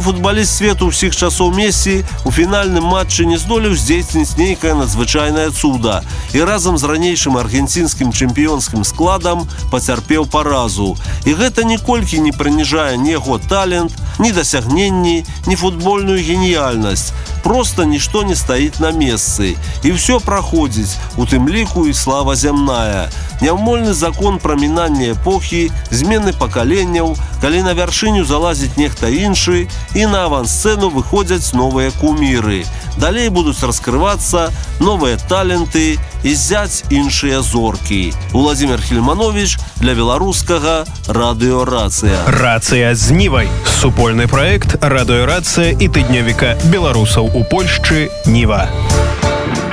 футбаліст свету ўсіх часоў Месі у фінальным матчы не здолеў здзейсніць нейкае надзвычайнае цуда і разам з ранейшым аргенцінскім чэмпіёнскім складам пацярпеў паразу. І гэта ніколькі не прыніжае ні яго талент, ні дасягненні, ні футбольную геніяльнасць. Просто нішто не стаіць на месцы. І ўсё праходзіць, у тым ліку і слава зямная. Няўмольны закон прамінання эпохі, змены пакаленняў, калі на вяршыню залазіць нехта іншы, і на авансцэну выходзяць новыя куміры. Далей будуць раскрывацца новыя таленты і зяць іншыя зоркі. Уладзімир Хельманович для беларускага радыё «Рацыя». «Рацыя з Нівай» – супольны праект радыё «Рацыя» і тыднёвіка беларусаў у Польшчы «Ніва».